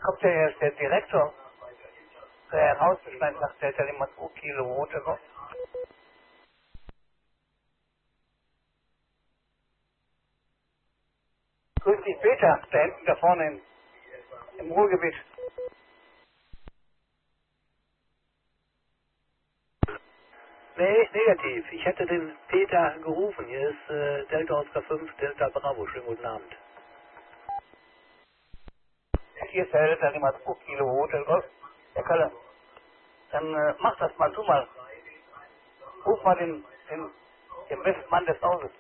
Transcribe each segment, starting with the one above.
kommt ja jetzt der Direktor herausgeschneit, sagt der immer 2 Kilo rote Kopf. Grüß dich, Peter, da hinten, da vorne im Ruhrgebiet. Nee, negativ. Ich hätte den Peter gerufen. Hier ist Delta Oscar 5, Delta Bravo. Schönen guten Abend. Hier ist der Delta immer 2 Kilo rote Kopf. Herr Kölle, dann mach das mal, tu mal. Ruf mal den besten Mann des Hauses.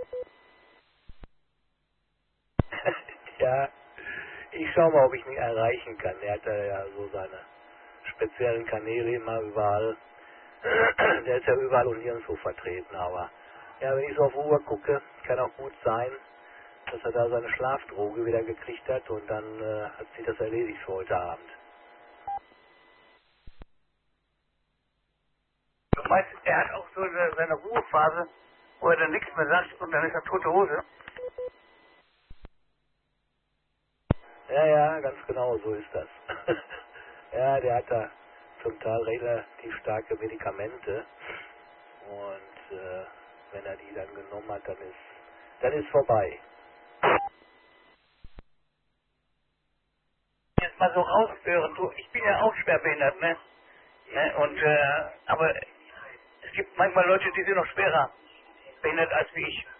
Ja, ich schau mal, ob ich ihn erreichen kann. Er hat ja so seine speziellen Kanäle immer überall. Der ist ja überall und nirgendwo vertreten, aber ja, wenn ich so auf Uhr gucke, kann auch gut sein, dass er da seine Schlafdroge wieder gekriegt hat und dann hat sich das erledigt für heute Abend. Du meinst, er hat auch so seine Ruhephase, wo er dann nichts mehr sagt und dann ist er tote Hose? Ja, ja, ganz genau, so ist das. Ja, der hat da zum Teil relativ starke Medikamente und wenn er die dann genommen hat, dann ist vorbei. Jetzt mal so raushören, du, ich bin ja auch schwerbehindert, ne? Und, aber es gibt manchmal Leute, die sind noch schwerer behindert als wie ich.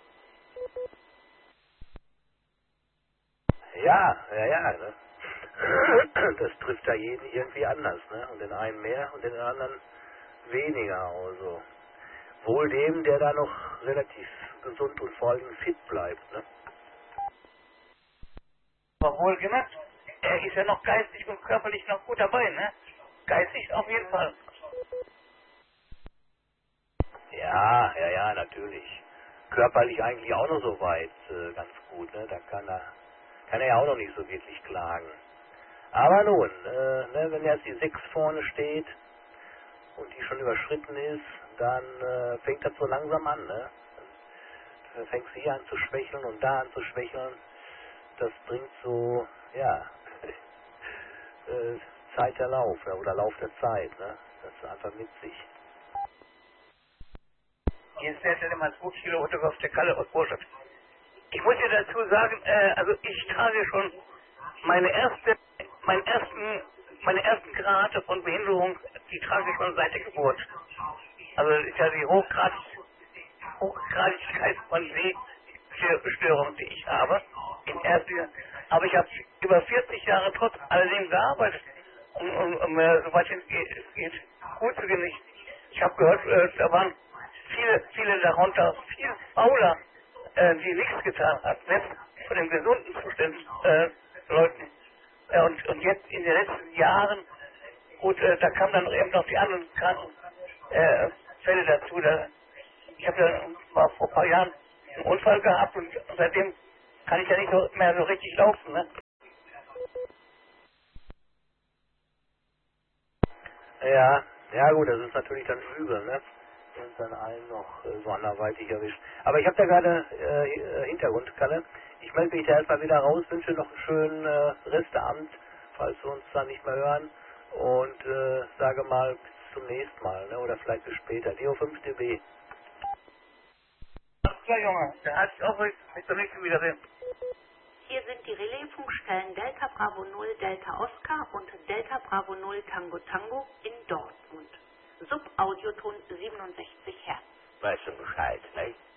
Ja, ja, ja, ne? Das trifft da jeden irgendwie anders, ne? Und den einen mehr und den anderen weniger, also. Wohl dem, der da noch relativ gesund und vor allem fit bleibt, ne? Aber wohlgemerkt, er ist ja noch geistig und körperlich noch gut dabei, ne? Geistig auf jeden Fall. Ja, ja, ja, natürlich. Körperlich eigentlich auch noch so weit ganz gut, ne? Da kann er ja auch noch nicht so wirklich klagen. Aber nun, ne, wenn jetzt die 6 vorne steht und die schon überschritten ist, dann fängt das so langsam an, ne? Dann fängt sie hier an zu schwächeln und da an zu schwächeln. Das bringt so, ja, Zeit der Lauf, ja, oder Lauf der Zeit, ne? Das ist einfach mit sich. Hier ist der immer 2 Kilo Autograph der Kalle aus Borschaft. Ich muss dir dazu sagen, also ich trage schon meine ersten Grade von Behinderung, die trage ich schon seit der Geburt. Also das ist ja die Hochgradigkeit von Sehstörung, die ich habe. Aber ich habe über 40 Jahre trotz alledem gearbeitet, um soweit es geht, gut zu gehen. Ich habe gehört, da waren viele darunter, viel fauler, die nichts getan hat, selbst von den gesunden Zustand Leuten. Und jetzt in den letzten Jahren, gut, da kamen dann eben noch die anderen kranken Fälle dazu. Ich habe ja mal vor ein paar Jahren einen Unfall gehabt und seitdem kann ich ja nicht mehr so richtig laufen, ne? Ja, ja gut, das ist natürlich dann übel, ne? Und dann einen noch so anderweitig erwischt. Aber ich habe da gerade Hintergrund, Kalle. Ich melde mich da erstmal wieder raus, wünsche noch einen schönen Restabend, falls wir uns dann nicht mehr hören. Und sage mal bis zum nächsten Mal, ne? Oder vielleicht bis später. Neo 5 dB. Ja, Junge, da hat sich auch bis zum nächsten Wiedersehen. Hier sind die Relaisfunkstellen Delta Bravo 0 Delta Oscar und Delta Bravo 0 Tango Tango in Dortmund. Subaudioton 67 Hertz. Weißt du Bescheid, ne?